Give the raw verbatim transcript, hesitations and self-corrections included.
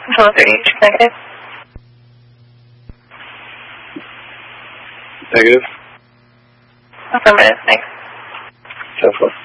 Hello, three H negative. Negative. Affirmative, thanks. ten four.